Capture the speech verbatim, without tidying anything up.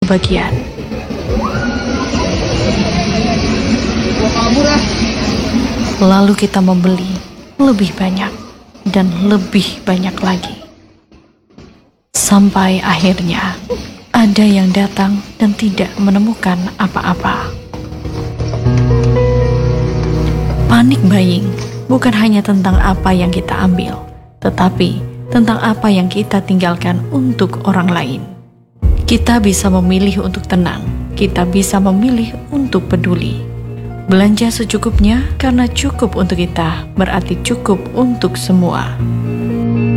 kebagian. Lalu kita membeli lebih banyak dan lebih banyak lagi. Sampai akhirnya ada yang datang dan tidak menemukan apa-apa. Panic buying bukan hanya tentang apa yang kita ambil, tetapi tentang apa yang kita tinggalkan untuk orang lain. Kita bisa memilih untuk tenang, kita bisa memilih untuk peduli. Belanja secukupnya karena cukup untuk kita berarti cukup untuk semua.